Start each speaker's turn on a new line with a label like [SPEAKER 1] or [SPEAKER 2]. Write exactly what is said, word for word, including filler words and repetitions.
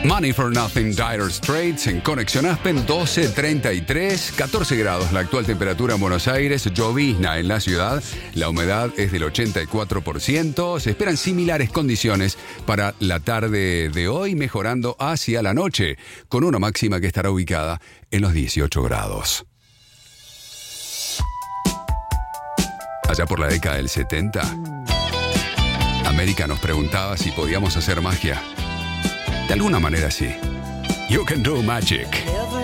[SPEAKER 1] Money for Nothing, Dire Straits en Conexión Aspen, doce treinta y tres, catorce grados la actual temperatura en Buenos Aires, llovizna en la ciudad, la humedad es del ochenta y cuatro por ciento, se esperan similares condiciones para la tarde de hoy, mejorando hacia la noche, con una máxima que estará ubicada en los dieciocho grados. Allá por la década del setenta, América nos preguntaba si podíamos hacer magia. De alguna manera sí. You can do magic.